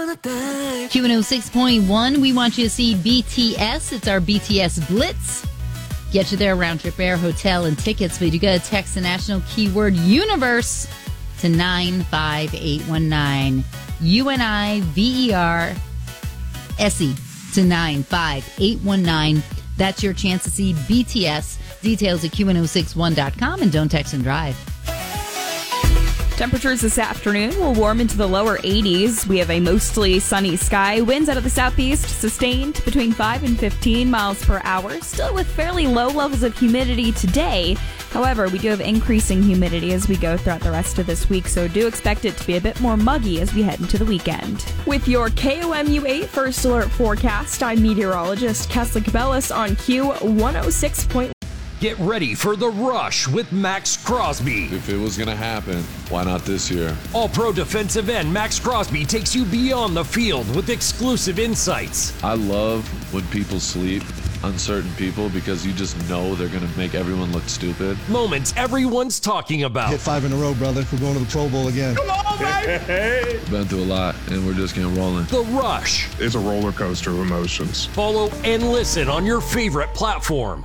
Q106.1, we want you to see BTS. It's our BTS Blitz. Get you there, round trip air, hotel, and tickets. But you got to text the national keyword universe to 95819. UNIVERSE to 95819. That's your chance to see BTS. Details at Q1061.com, and don't text and drive. Temperatures this afternoon will warm into the lower 80s. We have a mostly sunny sky. Winds out of the southeast sustained between 5 and 15 miles per hour. Still with fairly low levels of humidity today. However, we do have increasing humidity as we go throughout the rest of this week, so do expect it to be a bit more muggy as we head into the weekend. With your KOMU8 First Alert forecast, I'm meteorologist Kesla Cabellis on Q106.1. Get ready for The Rush with Max Crosby. If it was going to happen, why not this year? All-pro defensive end Max Crosby takes you beyond the field with exclusive insights. I love when people sleep on certain people because you just know they're going to make everyone look stupid. Moments everyone's talking about. Hit 5 in a row, brother. We're going to the Pro Bowl again. Come on, baby! Been through a lot, and we're just getting rolling. The Rush. It's a roller coaster of emotions. Follow and listen on your favorite platform.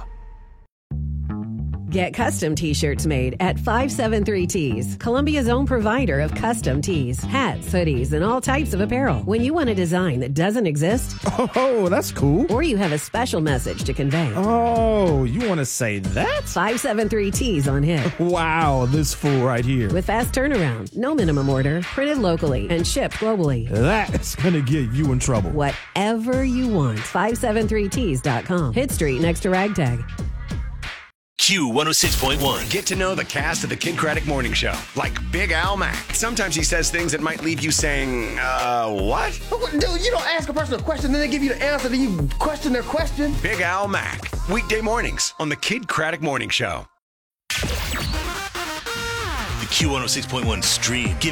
Get custom t-shirts made at 573 Tees, Columbia's own provider of custom tees, hats, hoodies, and all types of apparel. When you want a design that doesn't exist, oh, that's cool. Or you have a special message to convey. Oh, you want to say that? 573 Tees on hip. Wow, this fool right here. With fast turnaround, no minimum order, printed locally, and shipped globally. That's going to get you in trouble. Whatever you want. 573tees.com. Hit Street next to Ragtag. Q106.1. Get to know the cast of the Kid Craddock Morning Show, like Big Al Mack. Sometimes he says things that might leave you saying, what? Dude, you don't ask a person a question, then they give you the answer, then you question their question. Big Al Mack. Weekday mornings on the Kid Craddock Morning Show. The Q106.1 stream.